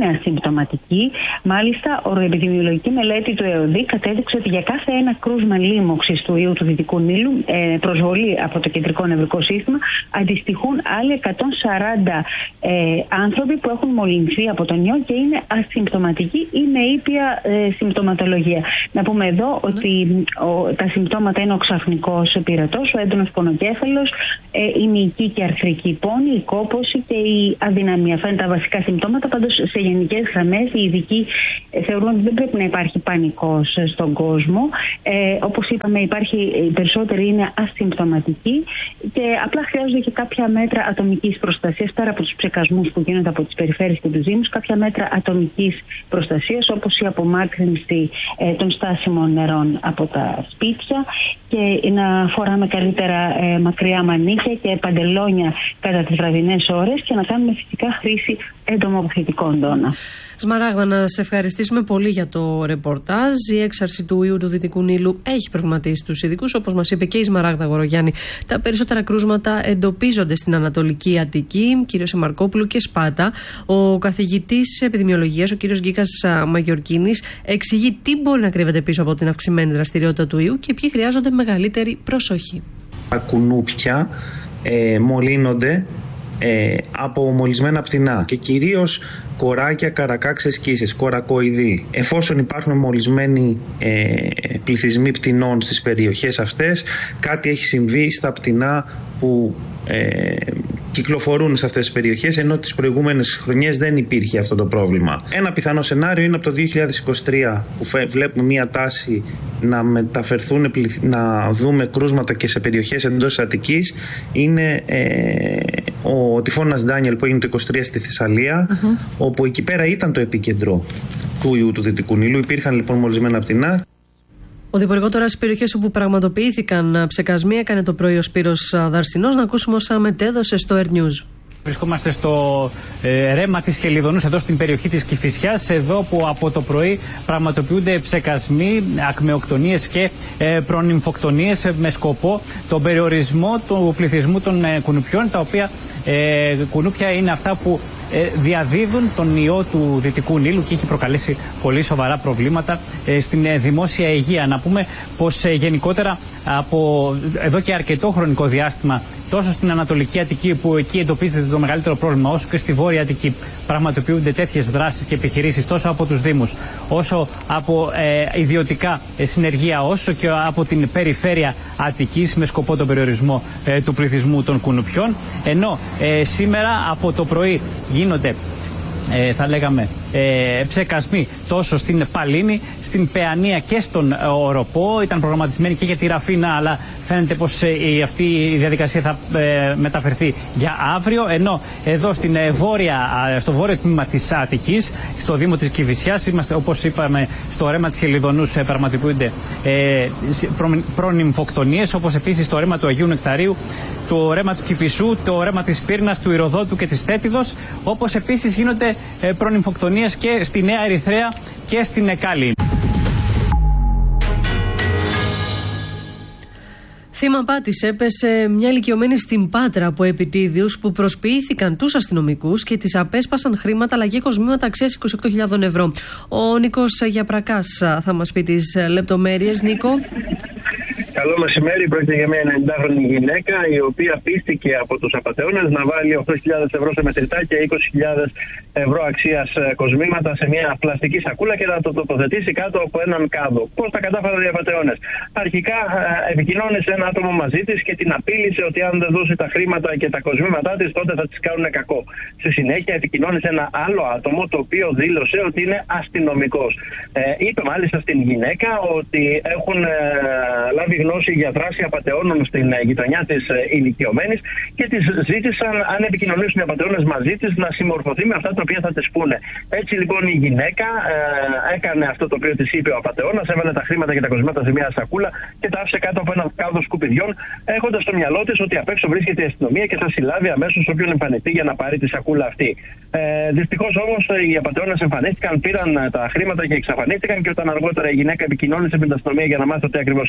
ασυμπτωματικοί. Μάλιστα, η επιδημιολογική μελέτη του ΕΟΔΗ κατέδειξε ότι για κάθε ένα κρούσμα λίμωξης του ιού του Δυτικού Νείλου, ε, προσβολή από το κεντρικό νευρικό σύστημα, αντιστοιχούν άλλοι εκατόν σαράντα ε, άνθρωποι που έχουν μολυνθεί από τον ιό και είναι ασυμπτωματικοί ή με ήπια ε, συμπτωματολογία. Να πούμε εδώ mm. ότι ο, τα συμπτώματα είναι ο ξαφνικός πυρετός, ο έντονος πονοκέφαλος, ε, η μυϊκή και αρθρική πόνη, η κόπωση και η αδυναμία. Αυτά είναι τα βασικά συμπτώματα. Πάντως, σε γενικές γραμμές, οι ειδικοί ε, θεωρούν ότι δεν πρέπει να υπάρχει πανικός στον κόσμο. Ε, όπως είπαμε, υπάρχει, οι περισσότεροι είναι ασυμπτωματικοί και απλά χρειάζονται και κάποια μέτρα ατομικής προστασίας, πέρα από τους ψεκασμούς που γίνονται από τις περιφέρειες και τους δήμους, κάποια μέτρα ατομικής προστασίας, όπως η απομάκρυνση ε, των στάσιμων νερών από τα σπίτια και να φοράμε καλύτερα ε, μακριά μανίκια και παντελόνια κατά τις βραδινές ώρες και να κάνουμε φυσικά χρήση εντομοποθητικών, Ντόνα. Σμαράγδα, να σε ευχαριστήσουμε πολύ για το ρεπορτάζ. Η έξαρση του ιού του Δυτικού Νείλου έχει προβληματίσει τους ειδικούς, όπως μας είπε και η Σμαράγδα Γορογιάννη. Τα περισσότερα κρούσματα εντοπίζονται στην Ανατολική Αττική, κυρίως σε Μαρκόπουλο και Σπάτα. Ο καθηγητής επιδημιολογίας, ο κύριος Γκίκας Μαγιορκίνης, εξηγεί τι μπορεί να κρύβεται πίσω από την αυξημένη δραστηριότητα του ιού και ποιοι χρειάζονται μεγαλύτερη προσοχή. Τα κουνούπια ε, μολύνονται Ε, από μολυσμένα πτηνά και κυρίως κοράκια, καρακάξες, κύσες, κορακοειδή. Εφόσον υπάρχουν μολυσμένοι ε, πληθυσμοί πτηνών στις περιοχές αυτές, κάτι έχει συμβεί στα πτηνά που ε, κυκλοφορούν σε αυτές τις περιοχές, ενώ τις προηγούμενες χρονιές δεν υπήρχε αυτό το πρόβλημα. Ένα πιθανό σενάριο είναι από το δύο χιλιάδες είκοσι τρία που βλέπουμε μία τάση να μεταφερθούν, να δούμε κρούσματα και σε περιοχές εντός της Αττικής. Είναι ε, ο τυφώνας Ντάνιελ που έγινε το είκοσι τρία στη Θεσσαλία, uh-huh. όπου εκεί πέρα ήταν το επίκεντρο του ιού του Δυτικού Νείλου. Υπήρχαν λοιπόν μολυσμένα πτηνά. Ο Διπουργός τώρα στις περιοχές όπου πραγματοποιήθηκαν ψεκασμοί έκανε το πρωί ο Σπύρος Δαρσινός. Να ακούσουμε όσα μετέδωσε στο Air News. Βρισκόμαστε στο ε, ρέμα της Χελιδονούς, εδώ στην περιοχή της Κηφισιάς, εδώ που από το πρωί πραγματοποιούνται ψεκασμοί, ακμεοκτονίες και ε, προνυμφοκτονίες με σκοπό τον περιορισμό του πληθυσμού των ε, κουνουπιών, τα οποία ε, κουνούπια είναι αυτά που ε, διαδίδουν τον ιό του Δυτικού Νείλου και έχει προκαλέσει πολύ σοβαρά προβλήματα ε, στην ε, δημόσια υγεία. Να πούμε πως ε, γενικότερα από εδώ και αρκετό χρονικό διάστημα, τόσο στην Ανατολική Αττική που εκεί εντοπίζεται το μεγαλύτερο πρόβλημα, όσο και στη Βόρεια Αττική πραγματοποιούνται τέτοιες δράσεις και επιχειρήσεις τόσο από τους Δήμους, όσο από ε, ιδιωτικά ε, συνεργεία, όσο και από την περιφέρεια Αττικής με σκοπό τον περιορισμό ε, του πληθυσμού των κουνουπιών. Ενώ ε, σήμερα από το πρωί γίνονται Ε, θα λέγαμε ε, ψεκασμοί τόσο στην Παλίνη, στην Παιανία και στον ε, Οροπό. Ήταν προγραμματισμένοι και για τη Ραφίνα, αλλά φαίνεται πως ε, η, αυτή η διαδικασία θα ε, μεταφερθεί για αύριο. Ενώ εδώ στην, ε, βόρεια, ε, στο βόρειο τμήμα της Αττικής, στο Δήμο της Κηφισιάς, είμαστε, όπως είπαμε, στο ρέμα της Χελιδονούς ε, πραγματοποιούνται ε, προ, προνυμφοκτονίες, όπως επίσης στο ρέμα του Αγίου Νεκταρίου, το ρέμα του Κηφισού, το ρέμα της Πύρνας, του Ηρωδότου και της Τέτιδος, όπως επίσης γίνονται ε, προνυμφοκτονίες και στη Νέα Ερυθρέα και στην Εκάλη. Θύμα πάτης έπεσε μια ηλικιωμένη στην Πάτρα από επιτίδιους που προσποιήθηκαν τους αστυνομικούς και τις απέσπασαν χρήματα αλλά και κοσμήματα αξίας είκοσι οκτώ χιλιάδες ευρώ. Ο Νίκος Γιαπρακάς θα μας πει τις λεπτομέρειες. Νίκο. Καλό μεσημέρι. Πρόκειται για μια ενενηντάχρονη γυναίκα η οποία πίστηκε από τους απατεώνες να βάλει οκτώ χιλιάδες ευρώ σε μετρητά και είκοσι χιλιάδες ευρώ αξίας κοσμήματα σε μια πλαστική σακούλα και να το τοποθετήσει κάτω από έναν κάδο. Πώς τα κατάφεραν οι απατεώνες? Αρχικά επικοινώνησε ένα άτομο μαζί της και την απείλησε ότι αν δεν δώσει τα χρήματα και τα κοσμήματά της τότε θα της κάνουν κακό. Στη συνέχεια επικοινώνησε ένα άλλο άτομο το οποίο δήλωσε ότι είναι αστυνομικός. Ε, είπε μάλιστα στην γυναίκα ότι έχουν ε, λάβει γνώση για δράση απατεώνων στην γειτονιά της ηλικιωμένης και της ζήτησαν, αν επικοινωνήσουν οι απατεώνες μαζί της, να συμμορφωθεί με αυτά τα οποία θα της πούνε. Έτσι λοιπόν η γυναίκα ε, έκανε αυτό το οποίο της είπε ο απατεώνας, έβαλε τα χρήματα και τα κοσμήματα σε μια σακούλα και τα άφησε κάτω από ένα κάδο σκουπιδιών, έχοντας στο μυαλό της ότι απ' έξω βρίσκεται η αστυνομία και θα συλλάβει αμέσως όποιον εμφανιστεί για να πάρει τη σακούλα αυτή. Ε, Δυστυχώς όμως οι απατεώνες εμφανίστηκαν, πήραν τα χρήματα και εξαφανίστηκαν και όταν αργότερα η γυναίκα επικοινώνησε με την αστυνομία για να μάθει τι ακριβώς έγινε,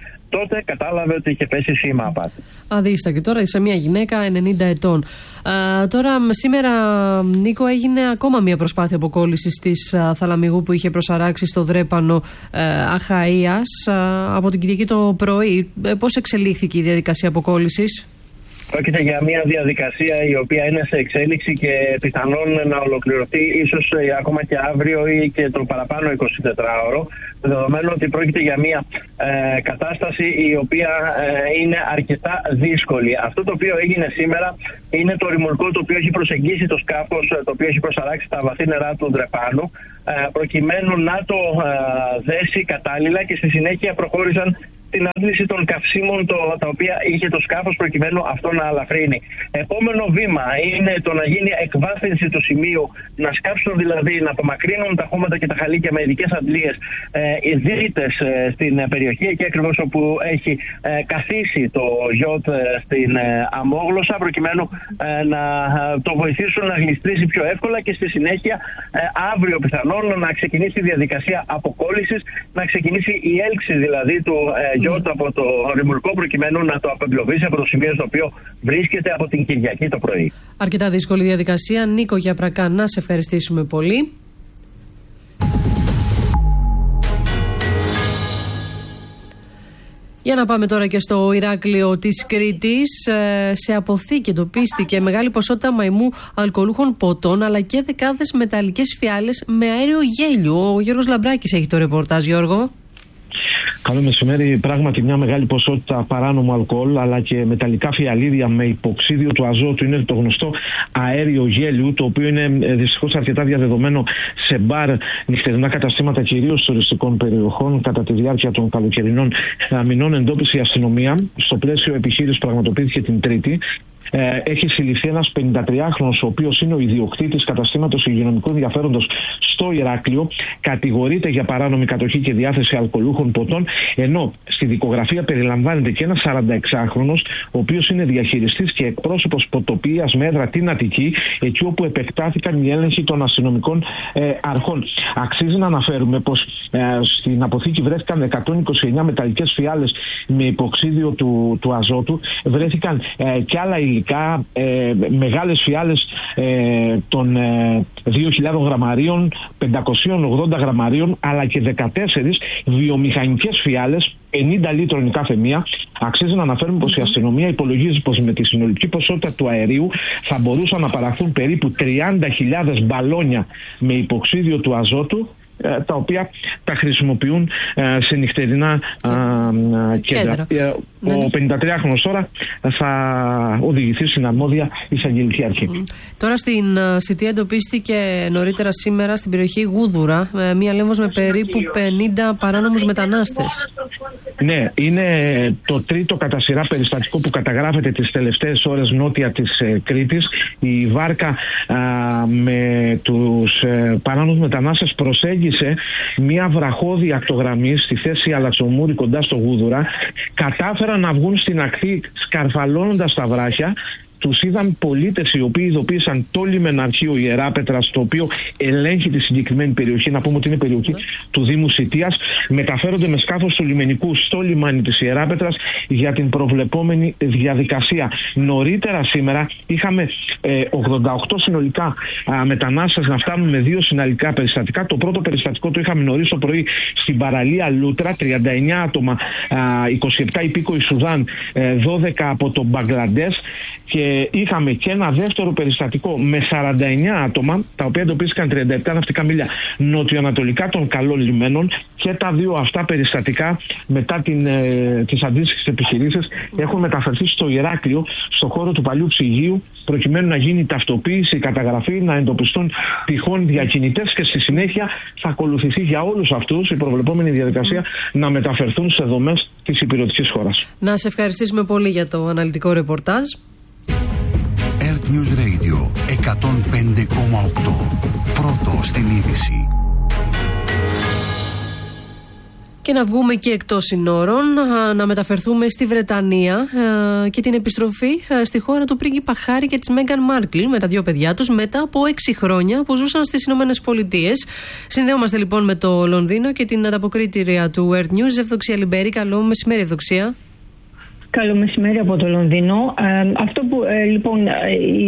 τότε κατάλαβε ότι είχε πέσει σήμα απάτη. Αδίστακτη τώρα σε μια γυναίκα ενενήντα ετών. Α, τώρα σήμερα, Νίκο, έγινε ακόμα μια προσπάθεια αποκόλλησης της α, θαλαμιγού που είχε προσαράξει στο Δρέπανο ε, Αχαΐας α, από την Κυριακή το πρωί. Ε, πώς εξελίχθηκε η διαδικασία αποκόλλησης? Πρόκειται για μια διαδικασία η οποία είναι σε εξέλιξη και πιθανόν να ολοκληρωθεί ίσως ακόμα και αύριο ή και το παραπάνω εικοσιτετράωρο, δεδομένου ότι πρόκειται για μια ε, κατάσταση η οποία ε, είναι αρκετά δύσκολη. Αυτό το οποίο έγινε σήμερα είναι το ρημουλκό το οποίο έχει προσεγγίσει το σκάφος, το οποίο έχει προσαράξει τα βαθύ νερά του Δρεπάνου, ε, προκειμένου να το ε, δέσει κατάλληλα, και στη συνέχεια προχώρησαν την άντληση των καυσίμων το, τα οποία είχε το σκάφος, προκειμένου αυτό να αλαφρύνει. Επόμενο βήμα είναι το να γίνει εκβάθυνση του σημείου, να σκάψουν δηλαδή, να απομακρύνουν τα χώματα και τα χαλίκια με ειδικές αντλίες ε, οι δίτες ε, στην περιοχή, εκεί ακριβώς όπου έχει ε, καθίσει το γιότ ε, στην ε, αμόγλωσσα, προκειμένου ε, να ε, το βοηθήσουν να γλιστρήσει πιο εύκολα, και στη συνέχεια ε, αύριο πιθανόν να ξεκινήσει η διαδικασία αποκόλλησης, να ξεκινήσει η έλξη δηλαδή του ε, γιότ από το ρημουλκό, προκειμένου να το απεγκλωβίσει από το σημείο στο οποίο βρίσκεται από την Κυριακή το πρωί. Αρκετά δύσκολη διαδικασία. Νίκο Γιαπρακά, να σε ευχαριστήσουμε πολύ. Για να πάμε τώρα και στο Ηράκλειο της Κρήτης. Σε αποθήκη εντοπίστηκε μεγάλη ποσότητα μαϊμού αλκοολούχων ποτών, αλλά και δεκάδες μεταλλικές φιάλες με αέριο γέλιου. Ο Γιώργος Λαμπράκης έχει το ρεπορτάζ. Γιώργο. Καλό μεσημέρι. Πράγματι, μια μεγάλη ποσότητα παράνομου αλκοόλ αλλά και μεταλλικά φιαλίδια με υποξίδιο του αζότου. Είναι το γνωστό αέριο γέλιου, το οποίο είναι δυστυχώς αρκετά διαδεδομένο σε μπαρ, νυχτερινά καταστήματα κυρίως τουριστικών περιοχών. Κατά τη διάρκεια των καλοκαιρινών μηνών εντόπισε η αστυνομία. Στο πλαίσιο επιχείρησης πραγματοποιήθηκε την Τρίτη. Έχει συλληφθεί ένας πενηντατριάχρονος, ο οποίος είναι ο ιδιοκτήτης καταστήματος υγειονομικού ενδιαφέροντος στο Ηράκλειο. Κατηγορείται για παράνομη κατοχή και διάθεση αλκοολούχων ποτών, ενώ στη δικογραφία περιλαμβάνεται και ένας σαρανταεξάχρονος, ο οποίος είναι διαχειριστής και εκπρόσωπος ποτοποιίας με έδρα την Αττική, εκεί όπου επεκτάθηκαν οι έλεγχοι των αστυνομικών ε, αρχών. Αξίζει να αναφέρουμε πως ε, στην αποθήκη βρέθηκαν εκατόν είκοσι εννέα μεταλλικές φιάλες με υποξίδιο του, του αζότου, βρέθηκαν ε, και άλλα υλικά, ε, μεγάλες φιάλες ε, των ε, δύο χιλιάδες γραμμαρίων, πεντακόσια ογδόντα γραμμαρίων, αλλά και δεκατέσσερις βιομηχανικές φιάλες, πενήντα λίτρων η κάθε μία. Αξίζει να αναφέρουμε πως η αστυνομία υπολογίζει πως με τη συνολική ποσότητα του αερίου θα μπορούσαν να παραχθούν περίπου τριάντα χιλιάδες μπαλόνια με υποξίδιο του αζότου, τα οποία τα χρησιμοποιούν σε νυχτερινά κέντρα. κέντρα. Ο ναι. πενηντατριάχρονος τώρα θα οδηγηθεί στην αρμόδια εισαγγελική αρχή. Mm. Τώρα στην Σιτία εντοπίστηκε νωρίτερα σήμερα στην περιοχή Γούδουρα μία λέμβος με περίπου πενήντα παράνομους μετανάστες. Ναι, είναι το τρίτο κατά σειρά περιστατικό που καταγράφεται τις τελευταίες ώρες νότια της ε, Κρήτης. Η βάρκα α, με τους ε, παράνομους μετανάστες προσέγγισε μια βραχώδη ακτογραμμή στη θέση Αλατσομούρη κοντά στο Γούδουρα. Κατάφεραν να βγουν στην ακτή σκαρφαλώνοντας τα βράχια. Τους είδαν πολίτες οι οποίοι ειδοποίησαν το λιμεναρχείο Ιεράπετρας, το οποίο ελέγχει τη συγκεκριμένη περιοχή. Να πούμε ότι είναι περιοχή mm. του Δήμου Σιτίας. Μεταφέρονται με σκάφος του λιμενικού στο λιμάνι της Ιεράπετρας για την προβλεπόμενη διαδικασία. Νωρίτερα σήμερα είχαμε ε, ογδόντα οκτώ συνολικά α, μετανάστες να φτάνουν με δύο συναλλικά περιστατικά. Το πρώτο περιστατικό το είχαμε νωρίς το πρωί στην παραλία Λούτρα, τριάντα εννέα άτομα, α, είκοσι επτά υπήκοοι Σουδάν, ε, δώδεκα από το Μπαγκλαντές. Και είχαμε και ένα δεύτερο περιστατικό με σαράντα εννέα άτομα, τα οποία εντοπίστηκαν τριάντα επτά ναυτικά μίλια νοτιοανατολικά των καλών λιμένων. Και τα δύο αυτά περιστατικά, μετά την, ε, τις αντίστοιχες επιχειρήσεις, έχουν μεταφερθεί στο Ηράκλειο, στο χώρο του παλιού ψυγείου, προκειμένου να γίνει η ταυτοποίηση, η καταγραφή, να εντοπιστούν τυχόν διακινητές, και στη συνέχεια θα ακολουθηθεί για όλους αυτούς η προβλεπόμενη διαδικασία να μεταφερθούν σε δομές της υπηρετικής χώρας. Να σε ευχαριστήσουμε πολύ για το αναλυτικό ρεπορτάζ. Earth News Radio εκατόν πέντε κόμμα οκτώ. Πρώτο στην είδηση. Και να βγούμε και εκτός συνόρων, να μεταφερθούμε στη Βρετανία και την επιστροφή στη χώρα του πρίγκιπα Χάρη και της Μέγκαν Μάρκλ με τα δύο παιδιά τους μετά από έξι χρόνια που ζούσαν στις Ηνωμένες Πολιτείες. Συνδέομαστε λοιπόν με το Λονδίνο και την ανταποκρίτρια του Earth News, Ευδοξία Λιμπέρη. Καλό μεσημέρι, Ευδοξία. Καλό μεσημέρι από το Λονδίνο. Ε, αυτό που ε, λοιπόν ε,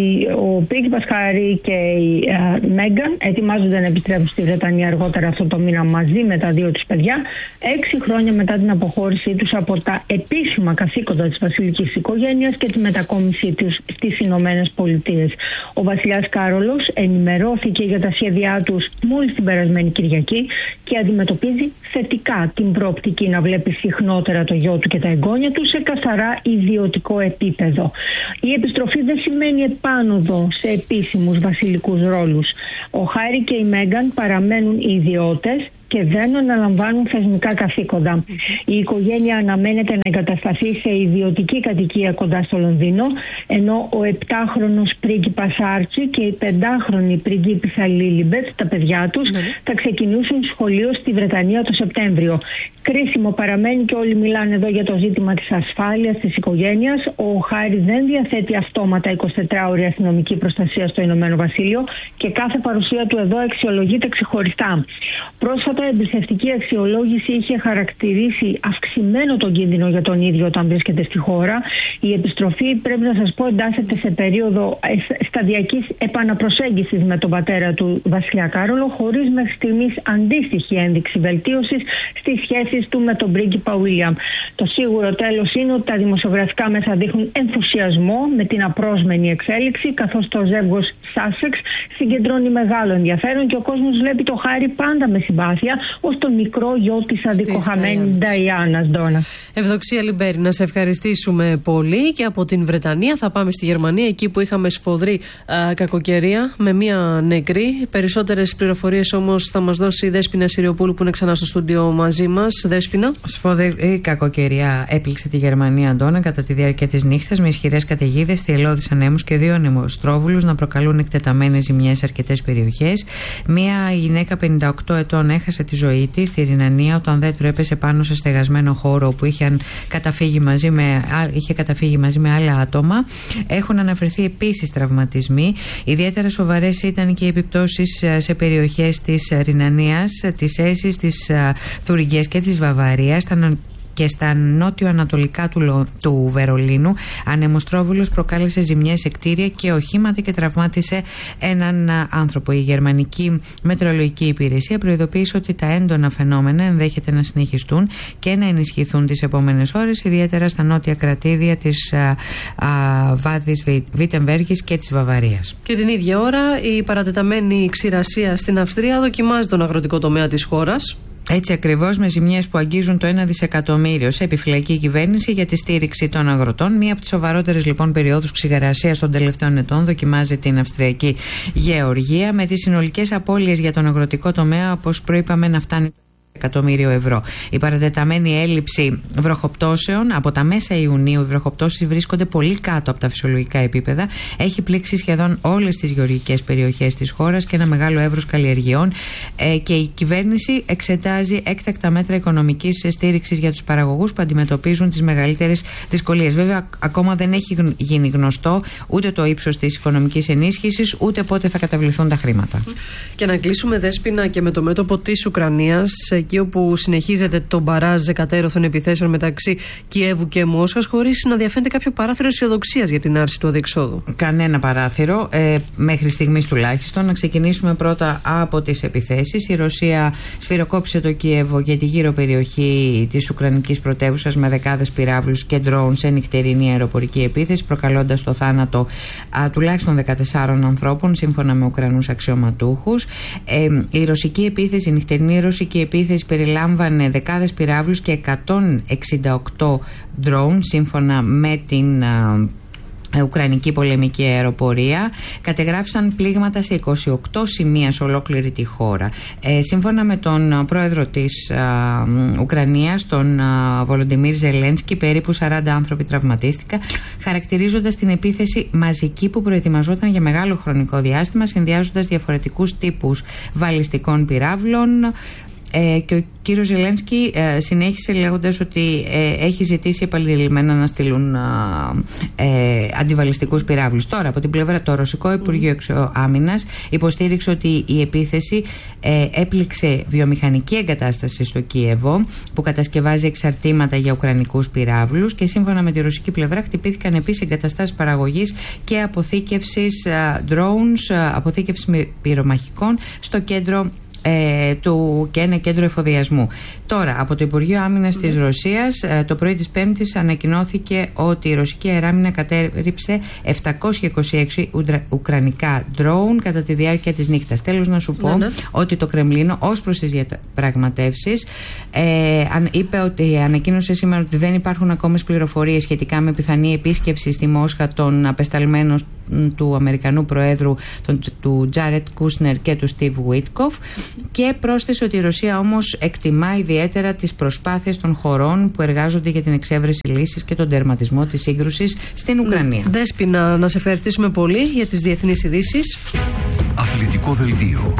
ο πρίγκιπας Χάρη και η ε, Μέγκαν ετοιμάζονται να επιστρέψουν στη Βρετανία αργότερα αυτό το μήνα μαζί με τα δύο τους παιδιά, έξι χρόνια μετά την αποχώρησή τους από τα επίσημα καθήκοντα της βασιλικής οικογένειας και τη μετακόμισή τους στις Ηνωμένες Πολιτείες. Ο βασιλιάς Κάρολος ενημερώθηκε για τα σχέδιά τους μόλις την περασμένη Κυριακή και αντιμετωπίζει θετικά την προοπτική να βλέπει συχνότερα το γιο του και τα εγγόνια του σε καθαρά ιδιωτικό επίπεδο. Η επιστροφή δεν σημαίνει επάνωδο σε επίσημους βασιλικούς ρόλους. Ο Χάρη και η Μέγκαν παραμένουν ιδιώτες και δεν αναλαμβάνουν θεσμικά καθήκοντα. Η οικογένεια αναμένεται να εγκατασταθεί σε ιδιωτική κατοικία κοντά στο Λονδίνο, ενώ ο επτάχρονος πρίγκιπας Άρτσι και η πεντάχρονη πριγκίπισσα Λίλιμπετ, τα παιδιά τους, mm. θα ξεκινήσουν σχολείο στη Βρετανία το Σεπτέμβριο. Κρίσιμο παραμένει και όλοι μιλάνε εδώ για το ζήτημα της ασφάλειας της οικογένειας. Ο Χάρη δεν διαθέτει αυτόματα εικοσιτετράωρη αστυνομική προστασία στο Ηνωμένο Βασίλειο και κάθε παρουσία του εδώ αξιολογείται ξεχωριστά. Πρόσφατα, η εμπιστευτική αξιολόγηση είχε χαρακτηρίσει αυξημένο τον κίνδυνο για τον ίδιο όταν βρίσκεται στη χώρα. Η επιστροφή, πρέπει να σας πω, εντάσσεται σε περίοδο σταδιακής επαναπροσέγγισης με τον πατέρα του Βασιλιά Κάρολο, χωρίς μέχρι στιγμής αντίστοιχη ένδειξη βελτίωσης στις σχέσεις του με τον πρίγκιπα Βίλιαμ. Το σίγουρο τέλος είναι ότι τα δημοσιογραφικά μέσα δείχνουν ενθουσιασμό με την απρόσμενη εξέλιξη, καθώς το ζεύγος Σάσεξ συγκεντρώνει μεγάλο ενδιαφέρον και ο κόσμος βλέπει το Χάρη πάντα με συμπάθεια ως το μικρό γιο της αδικοχαμένης Νταϊάνας, Ντόνα. Ευδοξία Λιμπέρη, να σε ευχαριστήσουμε πολύ. Και από την Βρετανία θα πάμε στη Γερμανία, εκεί που είχαμε σφοδρή α, κακοκαιρία με μία νεκρή. Περισσότερες πληροφορίες όμως θα μας δώσει η Δέσποινα Συριοπούλου, που είναι ξανά στο στούντιο μαζί μας. Δέσποινα. Σφοδρή κακοκαιρία έπληξε τη Γερμανία, Αντώνα, κατά τη διάρκεια της νύχτας, με ισχυρές καταιγίδες, θυελλώδεις ανέμους και δύο ανεμοστρόβιλους να προκαλούν εκτεταμένες ζημιές σε αρκετές περιοχές. Μία γυναίκα πενήντα οκτώ ετών έχασε τη ζωή της στη Ρινανία όταν δέντρο έπεσε πάνω σε στεγασμένο χώρο όπου είχε καταφύγει μαζί με, είχε καταφύγει μαζί με άλλα άτομα. Έχουν αναφερθεί επίσης τραυματισμοί. Ιδιαίτερα σοβαρές ήταν και οι επιπτώσεις σε περιοχές της Ρινανίας, της Έσης, της Θουριγκίας και της Βαβαρίας και στα νότιο-ανατολικά του, του Βερολίνου. Ανεμοστρόβιλος προκάλεσε ζημιές σε κτίρια και οχήματα και τραυμάτισε έναν άνθρωπο. Η Γερμανική Μετεωρολογική Υπηρεσία προειδοποίησε ότι τα έντονα φαινόμενα ενδέχεται να συνεχιστούν και να ενισχυθούν τις επόμενες ώρες, ιδιαίτερα στα νότια κρατήδια της Βάδης Βίτεμβέργης και της Βαβαρίας. Και την ίδια ώρα η παρατεταμένη ξηρασία στην Αυστρία δοκιμάζει τον αγροτικό τομέα της χώρας. Έτσι ακριβώς, με ζημιές που αγγίζουν το ένα δισεκατομμύριο, σε επιφυλακή η κυβέρνηση για τη στήριξη των αγροτών. Μία από τις σοβαρότερες λοιπόν περιόδους ξηρασίας των τελευταίων ετών δοκιμάζει την Αυστριακή Γεωργία, με τις συνολικές απώλειες για τον αγροτικό τομέα, όπως προείπαμε, να φτάνει εκατομμύριο ευρώ. Η παρατεταμένη έλλειψη βροχοπτώσεων από τα μέσα Ιουνίου, οι βροχοπτώσεις βρίσκονται πολύ κάτω από τα φυσιολογικά επίπεδα. Έχει πλήξει σχεδόν όλες τις γεωργικές περιοχές της χώρας και ένα μεγάλο εύρος καλλιεργειών. Ε, και η κυβέρνηση εξετάζει έκτακτα μέτρα οικονομικής στήριξης για τους παραγωγούς που αντιμετωπίζουν τις μεγαλύτερες δυσκολίες. Βέβαια, ακόμα δεν έχει γίνει γνωστό ούτε το ύψος της οικονομικής ενίσχυσης, ούτε πότε θα καταβληθούν τα χρήματα. Και να κλείσουμε, Δέσποινα, και με το μέτωπο της Ουκρανίας, εκεί όπου συνεχίζεται το μπαράζ εκατέρωθων επιθέσεων μεταξύ Κιέβου και Μόσχας, χωρίς να διαφαίνεται κάποιο παράθυρο αισιοδοξίας για την άρση του αδιεξόδου. Κανένα παράθυρο, ε, μέχρι στιγμής τουλάχιστον. Να ξεκινήσουμε πρώτα από τις επιθέσεις. Η Ρωσία σφυροκόπησε το Κιέβο και τη γύρω περιοχή της Ουκρανικής πρωτεύουσας με δεκάδες πυράβλους και ντρόουν σε νυχτερινή αεροπορική επίθεση, προκαλώντας το θάνατο α, τουλάχιστον δεκατεσσάρων ανθρώπων, σύμφωνα με Ουκρανούς αξιωματούχους. Ε, η ρωσική επίθεση, η νυχτερινή ρωσική επίθεση περιλάμβανε δεκάδες πυράβλους και εκατόν εξήντα οκτώ ντρόουν, σύμφωνα με την α, Ουκρανική πολεμική αεροπορία. Κατεγράφησαν πλήγματα σε είκοσι οκτώ σημεία σε ολόκληρη τη χώρα. Ε, σύμφωνα με τον πρόεδρο της α, Ουκρανίας, τον Βολοντιμίρ Ζελένσκι, περίπου σαράντα άνθρωποι τραυματίστηκαν, χαρακτηρίζοντας την επίθεση μαζική που προετοιμαζόταν για μεγάλο χρονικό διάστημα, συνδυάζοντας διαφορετικούς τύπους βαλιστικών πυράβλων. ε, και ο κύριος Ζελένσκι ε, συνέχισε λέγοντας ότι ε, έχει ζητήσει επανειλημμένα να στείλουν ε, αντιβαλιστικούς πυράβλους. Τώρα, από την πλευρά, το Ρωσικό Υπουργείο mm. Άμυνας υποστήριξε ότι η επίθεση ε, έπληξε βιομηχανική εγκατάσταση στο Κίεβο που κατασκευάζει εξαρτήματα για ουκρανικούς πυράβλους, και σύμφωνα με τη ρωσική πλευρά χτυπήθηκαν επίσης εγκαταστάσεις παραγωγής και αποθήκευσης uh, drones, uh, αποθήκευσης πυρομαχικών στο κέντρο Ε, του, και ένα κέντρο εφοδιασμού. Τώρα, από το Υπουργείο Άμυνας mm. της Ρωσίας, ε, το πρωί της Πέμπτης ανακοινώθηκε ότι η ρωσική αεράμινα κατέρριψε επτακόσια είκοσι έξι ουντρα, ουκρανικά drone κατά τη διάρκεια της νύχτας. Τέλος να σου πω mm. ότι το Κρεμλίνο ως προς τις διαπραγματεύσεις ε, αν, είπε ότι ανακοίνωσε σήμερα ότι δεν υπάρχουν ακόμες πληροφορίες σχετικά με πιθανή επίσκεψη στη Μόσχα των απεσταλμένων του Αμερικανού Προέδρου τον, του Τζάρετ Κούσνερ και του Στίβ Βουίτκοφ, και πρόσθεσε ότι η Ρωσία όμως εκτιμά ιδιαίτερα τις προσπάθειες των χωρών που εργάζονται για την εξέβρεση λύσης και τον τερματισμό της σύγκρουσης στην Ουκρανία. Δέσποινα, να σε ευχαριστήσουμε πολύ για τις διεθνείς ειδήσεις. Αθλητικό δελτίο.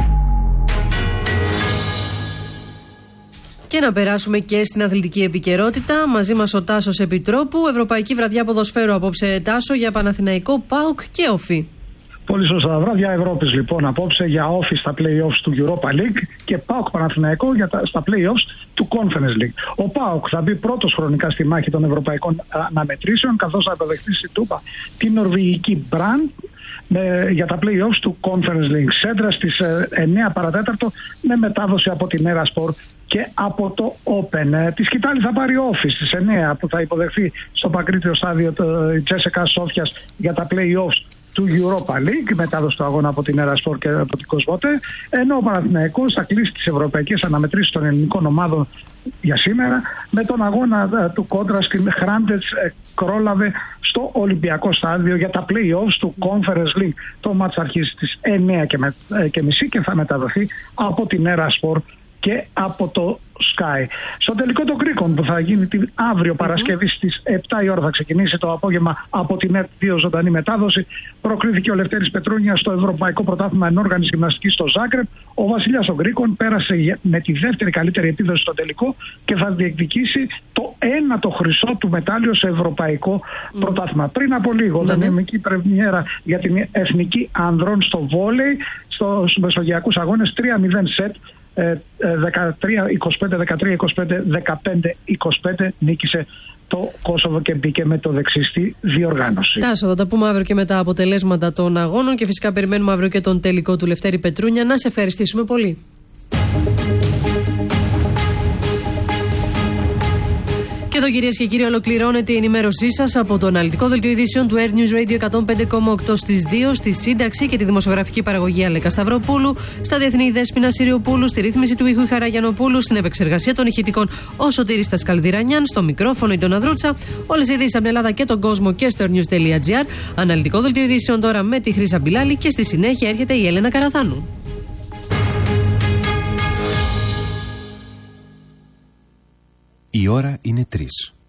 Και να περάσουμε και στην αθλητική επικαιρότητα. Μαζί μας ο Τάσος Επιτρόπου. Ευρωπαϊκή βραδιά ποδοσφαίρου απόψε, Τάσο, για Παναθηναϊκό, ΠΑΟΚ και Όφι. Πολύ σωστά. Βράδια Ευρώπης λοιπόν απόψε για Όφι στα play-offs του Europa League και ΠΑΟΚ Παναθηναϊκό για τα, στα play-offs του Conference League. Ο ΠΑΟΚ θα μπει πρώτος χρονικά στη μάχη των ευρωπαϊκών αναμετρήσεων, καθώς θα αποδεχτεί στην Τούμπα την νορβηγική Brand για τα play-offs του Conference League. Σέντρα στις εννιά παρατέταρτο με μετάδοση από την Erasport και από το Open. Τη σκητάλη θα πάρει Όφι στις εννιά που θα υποδεχθεί στο παγκρίτιο στάδιο η Τσέσσεκα Σόφιας για τα play-offs του Europa League, μετάδοση του αγώνα από την Erasport και από την Κοσμοτέ, ενώ ο Παναθηναϊκός θα κλείσει τις ευρωπαϊκές αναμετρήσεις των ελληνικών ομάδων για σήμερα με τον αγώνα του κόντρα στην Χράντετς Κρόλαβε στο Ολυμπιακό Στάδιο για τα play-offs του Conference League. Το μάτς αρχίζει στις εννιά και μισή και θα μεταδοθεί από την Erasport και από το Sky. Στο τελικό των Κρίκων που θα γίνει την αύριο Παρασκευή mm-hmm. στις επτά η ώρα, θα ξεκινήσει το απόγευμα από την ΕΡΤ δύο ζωντανή μετάδοση. Προκρίθηκε ο Λευτέρης Πετρούνια στο Ευρωπαϊκό Πρωτάθλημα Ενόργανης Γυμναστικής στο Ζάγκρεπ. Ο Βασιλιάς των Κρίκων πέρασε με τη δεύτερη καλύτερη επίδοση στο τελικό και θα διεκδικήσει το ένατο χρυσό του μετάλλιο σε Ευρωπαϊκό mm. Πρωτάθλημα. Πριν από λίγο, mm-hmm. δυναμική πρεμιέρα για την Εθνική Ανδρών στο βόλεϊ, στους Μεσογειακούς Αγώνες, τρία μηδέν σετ. δεκατρία είκοσι πέντε, δεκατρία είκοσι πέντε, δεκαπέντε είκοσι πέντε νίκησε το Κόσοβο και μπήκε με το δεξί στη διοργάνωση. Τάσο, θα τα πούμε αύριο και με τα αποτελέσματα των αγώνων και φυσικά περιμένουμε αύριο και τον τελικό του Λευτέρη Πετρούνια. Να σε ευχαριστήσουμε πολύ. Και εδώ, κυρίες και κύριοι, ολοκληρώνεται η ενημέρωσή σας από το αναλυτικό δελτίο ειδήσεων του Air News Radio εκατόν πέντε κόμμα οκτώ στις δύο, στη σύνταξη και τη δημοσιογραφική παραγωγή Αλέκα Σταυροπούλου, στα διεθνή Δέσποινα Συριοπούλου, στη ρύθμιση του ήχου Χαραγιανοπούλου, στην επεξεργασία των ηχητικών ο Σωτήρης Τασκαλδηρανιάν, στο μικρόφωνο η Ντόνα Δρούτσα. Όλες οι ειδήσεις από την Ελλάδα και τον κόσμο και στο airnews.gr. Αναλυτικό δελτίο ειδήσεων τώρα με τη Χρύσα Μπιλάλη και στη συνέχεια έρχεται η Έλενα Καραθάνου. Η ώρα είναι τρεις.